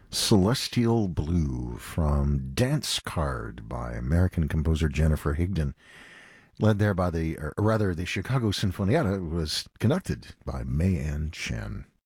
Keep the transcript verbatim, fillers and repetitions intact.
Celestial Blue from Dance Card by American composer Jennifer Higdon, led there by the, or rather, the Chicago Sinfonietta was conducted by May Ann Chen.